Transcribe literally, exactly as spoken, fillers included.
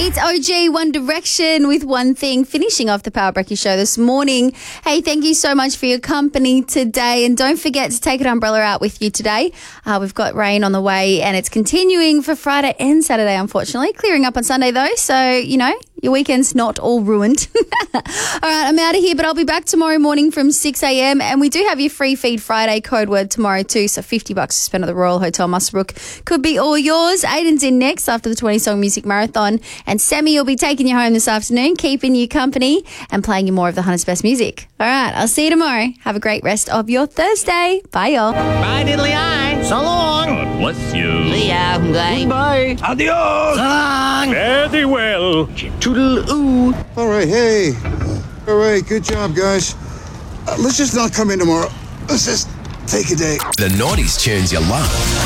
It's O G One Direction with One Thing, finishing off the Power Breakfast show this morning. Hey, thank you so much for your company today. And don't forget to take an umbrella out with you today. Uh, we've got rain on the way and it's continuing for Friday and Saturday, unfortunately. Clearing up on Sunday, though. So, you know, your weekend's not all ruined. All right, I'm out of here, but I'll be back tomorrow morning from six a.m. And we do have your free feed Friday code word tomorrow too. So fifty bucks to spend at the Royal Hotel Muswellbrook could be all yours. Aiden's in next after the twenty song music marathon. And Sammy will be taking you home this afternoon, keeping you company and playing you more of the Hunter's best music. All right, I'll see you tomorrow. Have a great rest of your Thursday. Bye, y'all. Bye, diddly eye. So long. God bless you. See ya. Bye. Bye. Adios. So long. Very well. Toodle-oo. All right, hey. All right, good job, guys. Uh, let's just not come in tomorrow. Let's just take a day. The nineties tunes you love.